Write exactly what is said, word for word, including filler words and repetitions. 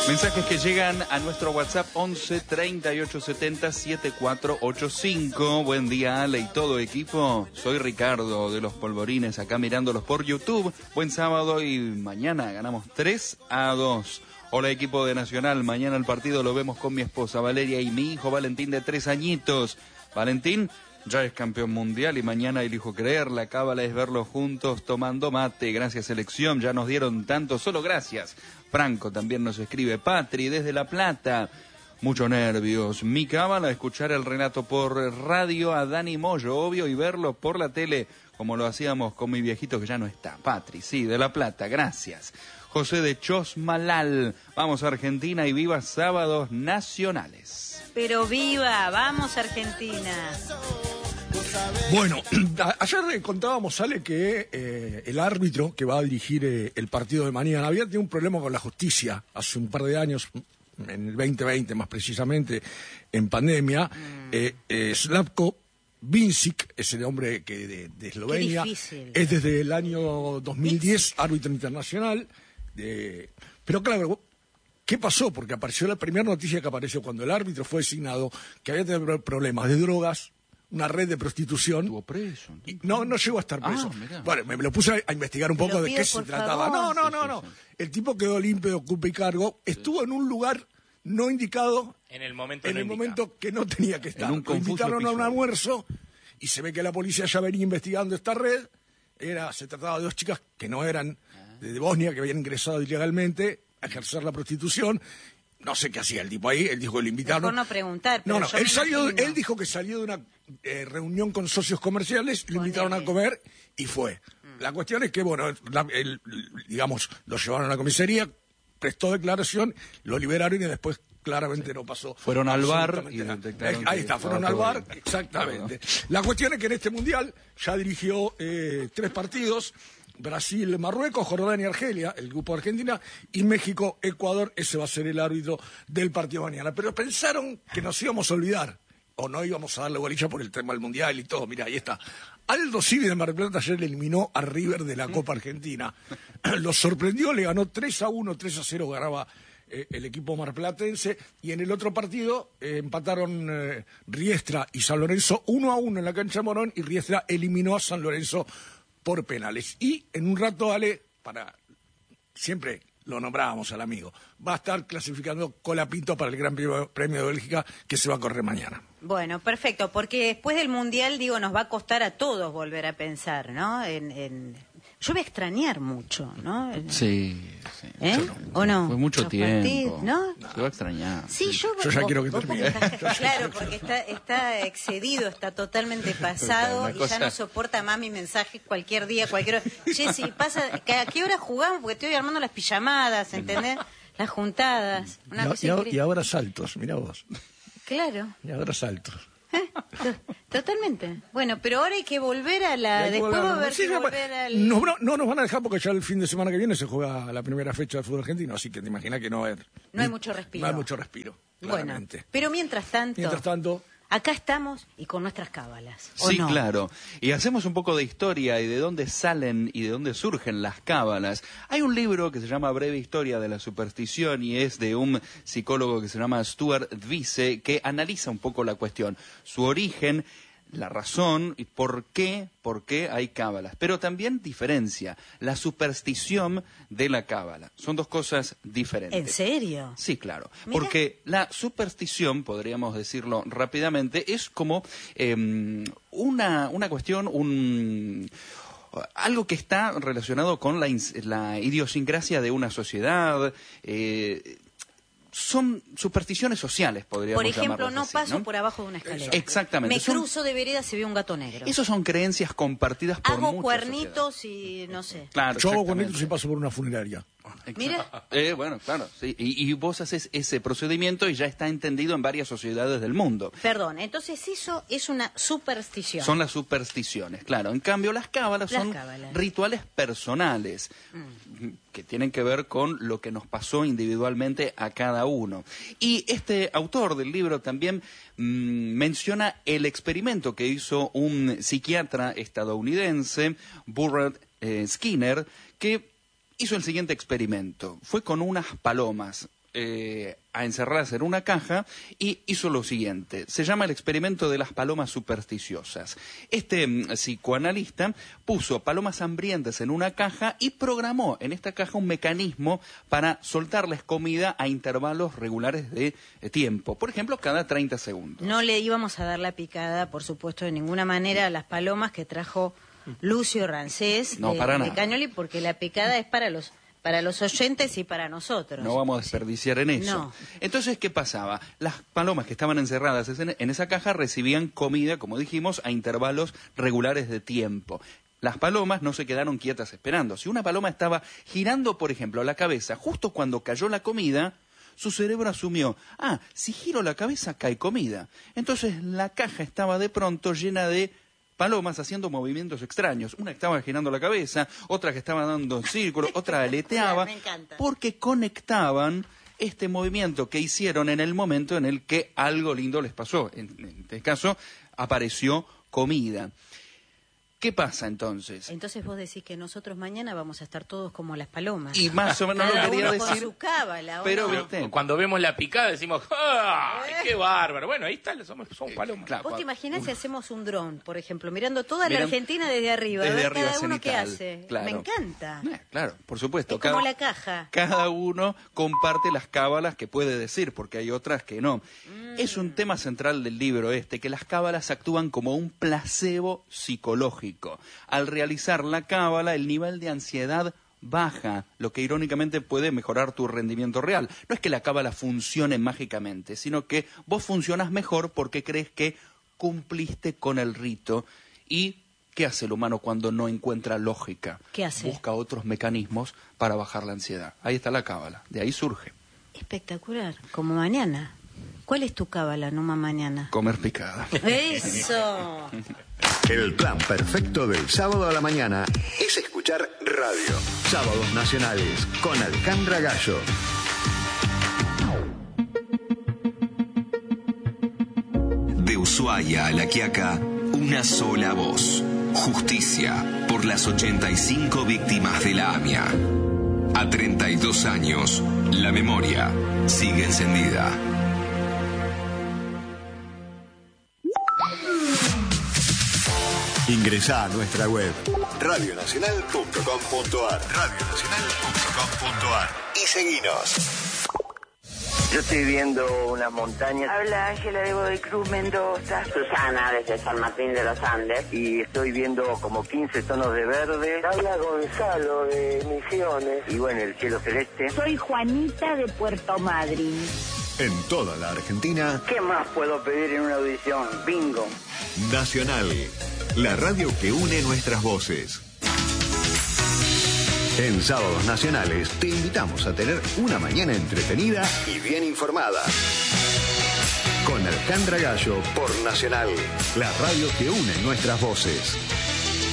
Mensajes que llegan a nuestro WhatsApp once treinta y ocho setenta setenta y cuatro ochenta y cinco. Buen día, Ale y todo equipo. Soy Ricardo de Los Polvorines, acá mirándolos por YouTube. Buen sábado y mañana ganamos tres a dos. Hola equipo de Nacional, mañana el partido lo vemos con mi esposa Valeria y mi hijo Valentín de tres añitos. Valentín ya es campeón mundial y mañana elijo creer, la cábala es verlos juntos tomando mate. Gracias selección, ya nos dieron tanto, solo gracias. Franco también nos escribe, Patri desde La Plata. Muchos nervios. Mi cábala, escuchar el relato por radio a Dani Moyo, obvio, y verlo por la tele como lo hacíamos con mi viejito que ya no está. Patri, sí, de La Plata, gracias. José de Chosmalal, vamos a Argentina y viva sábados nacionales. Pero viva, vamos Argentina. Bueno, ayer contábamos, Ale, que eh, el árbitro que va a dirigir eh, el partido de mañana había tenido un problema con la justicia hace un par de años, en el veinte veinte más precisamente, en pandemia. Mm. Eh, eh, Slavko Vincic es el hombre que de, de Eslovenia, es desde el año dos mil diez árbitro internacional. Eh, pero claro, ¿qué pasó? Porque apareció la primera noticia que apareció cuando el árbitro fue designado, que había tenido problemas de drogas, una red de prostitución. ¿Estuvo preso? Y no, no llegó a estar preso. Ah, bueno, me, me lo puse a, a investigar un poco de qué se trataba. Favor. No, no, no, no. El tipo quedó limpio de culpa y cargo. Sí. Estuvo en un lugar no indicado. En el momento, en no el momento que no tenía que estar. En un Lo invitaron episodio. a un almuerzo y se ve que la policía ya venía investigando esta red. Era, se trataba de dos chicas que no eran de, de Bosnia, que habían ingresado ilegalmente a ejercer la prostitución. No sé qué hacía el tipo ahí, él dijo que lo invitaron. Mejor no preguntar. Pero No, no, yo él, salió, imagino. él dijo que salió de una eh, reunión con socios comerciales, lo invitaron a comer y fue. Mm. La cuestión es que, bueno, la, el, digamos, lo llevaron a la comisaría, prestó declaración, lo liberaron y después claramente sí. no pasó. Fueron al bar y detectaron. Eh, ahí está, fueron al bar, bien. Exactamente. La cuestión es que en este mundial ya dirigió eh, tres partidos. Brasil, Marruecos, Jordania, Argelia, el grupo de Argentina, y México, Ecuador. Ese va a ser el árbitro del partido mañana. Pero pensaron que nos íbamos a olvidar, o no íbamos a darle bolilla por el tema del Mundial y todo. Mira, ahí está. Aldo Civi de Mar del Plata ayer le eliminó a River de la Copa Argentina. Lo sorprendió, le ganó tres a uno, tres a cero ganaba eh, el equipo marplatense. Y en el otro partido eh, empataron eh, Riestra y San Lorenzo uno a uno en la cancha Morón, y Riestra eliminó a San Lorenzo por penales. Y en un rato, Ale, para siempre lo nombrábamos al amigo, va a estar clasificando Colapinto para el Gran Premio de Bélgica que se va a correr mañana. Bueno, perfecto, porque después del Mundial, digo, nos va a costar a todos volver a pensar, ¿no? En, en... Yo voy a extrañar mucho, ¿no? Sí, sí. ¿Eh? ¿O no? Fue mucho Los tiempo. partidos, ¿no? Se va a extrañar. Sí, yo, yo ya vos, quiero que vos termine. porque estás, claro, porque está, está excedido, está totalmente pasado Una y cosa... ya no soporta más mi mensaje cualquier día, cualquier hora. Che, si pasa, ¿a qué hora jugamos? Porque estoy armando las pijamadas, ¿entendés? Las juntadas. Una y, cosa y, increíble. y ahora saltos, mirá vos. Claro. Y ahora saltos. ¿Eh? Totalmente. Bueno, pero ahora hay que volver a la... Después va a haber sí, que no, volver al... no, no, no nos van a dejar porque ya el fin de semana que viene se juega la primera fecha del fútbol argentino, así que te imaginas que no va a haber... No hay mucho respiro. No hay mucho respiro, claramente. Bueno, pero mientras tanto... Mientras tanto... Acá estamos y con nuestras cábalas. ¿O Sí, no? claro. Y hacemos un poco de historia y de dónde salen y de dónde surgen las cábalas. Hay un libro que se llama Breve Historia de la Superstición y es de un psicólogo que se llama Stuart Vice, que analiza un poco la cuestión, su origen, la razón y por qué, por qué hay cábalas. Pero también diferencia la superstición de la cábala. Son dos cosas diferentes. ¿En serio? Sí, claro. Mira. Porque la superstición, podríamos decirlo rápidamente, es como eh, una, una cuestión, un... algo que está relacionado con la, la idiosincrasia de una sociedad. Eh, son supersticiones sociales, podríamos Por ejemplo, no así, paso ¿no? por abajo de una escalera. Exactamente. Me Son, cruzo de vereda, se ve un gato negro. Esas son creencias compartidas por Hago muchas cuernitos sociedades. y no sé. Claro, Yo hago exactamente. cuernitos y paso por una funeraria. Exacto. Mira. Eh, bueno, claro, sí. Y, y vos haces ese procedimiento y ya está entendido en varias sociedades del mundo. Perdón, entonces eso es una superstición. Son las supersticiones, claro. En cambio, las cábalas Las son cábalas. rituales personales mm. que tienen que ver con lo que nos pasó individualmente a cada uno. Y este autor del libro también mm, menciona el experimento que hizo un psiquiatra estadounidense, Burrard eh, Skinner, que hizo el siguiente experimento. Fue con unas palomas. eh, a encerrarse en una caja y hizo lo siguiente. Se llama el experimento de las palomas supersticiosas. Este mm, psicoanalista puso palomas hambrientas en una caja y programó en esta caja un mecanismo para soltarles comida a intervalos regulares de eh, tiempo. Por ejemplo, cada treinta segundos. No le íbamos a dar la picada, por supuesto, de ninguna manera a las palomas que trajo Lucio Rancés No, de, para de nada. Cañoli, porque la picada es para los para los oyentes y para nosotros. No vamos a desperdiciar en eso. No. Entonces, ¿qué pasaba? Las palomas que estaban encerradas en, en esa caja recibían comida, como dijimos, a intervalos regulares de tiempo. Las palomas no se quedaron quietas esperando. Si una paloma estaba girando, por ejemplo, la cabeza justo cuando cayó la comida, su cerebro asumió, ah, si giro la cabeza cae comida. Entonces la caja estaba de pronto llena de palomas haciendo movimientos extraños. Una estaba girando la cabeza, otra que estaba dando círculos, otra aleteaba, Me encanta. porque conectaban este movimiento que hicieron en el momento en el que algo lindo les pasó. En, en este caso, apareció comida. ¿Qué pasa entonces? Entonces vos decís que nosotros mañana vamos a estar todos como las palomas. Y más o menos Cada lo quería uno con decir. su cábala, ¿o pero, no? ¿viste? Cuando vemos la picada decimos, ¡ay, qué bárbaro! Bueno, ahí está, somos, somos palomas. Claro, ¿Vos te cuando- imaginás si hacemos un dron, por ejemplo, mirando toda la Miran- Argentina desde arriba? a desde ver arriba cada uno qué cenital, hace. claro. Me encanta. Eh, claro, por supuesto. Es como la caja. Cada uno comparte las cábalas que puede decir, porque hay otras que no. Mm. Es un tema central del libro este, que las cábalas actúan como un placebo psicológico. Al realizar la cábala, el nivel de ansiedad baja, lo que irónicamente puede mejorar tu rendimiento real. No es que la cábala funcione mágicamente, sino que vos funcionás mejor porque crees que cumpliste con el rito. ¿Y qué hace el humano cuando no encuentra lógica? ¿Qué hace? Busca otros mecanismos para bajar la ansiedad. Ahí está la cábala, de ahí surge. Espectacular. Como mañana. ¿Cuál es tu cábala, Numa, mañana? Comer picada. ¡Eso! El plan perfecto del sábado a la mañana es escuchar radio. Sábados Nacionales con Alejandra Gallo. De Ushuaia a La Quiaca, una sola voz. Justicia por las ochenta y cinco víctimas de la AMIA. A treinta y dos años, la memoria sigue encendida. Ingresá a nuestra web radio nacional punto com punto ar radio nacional punto com punto ar y seguinos. Yo estoy viendo unas montañas. Habla Ángela de Godoy Cruz, Mendoza. Susana desde San Martín de los Andes. Y estoy viendo como quince tonos de verde. Habla Gonzalo de Misiones. Y bueno, el cielo celeste. Soy Juanita de Puerto Madryn. En toda la Argentina, ¿Qué más puedo pedir en una audición? Bingo. Nacional, la radio que une nuestras voces. En Sábados Nacionales te invitamos a tener una mañana entretenida y bien informada. Con Alejandra Gallo por Nacional, la radio que une nuestras voces.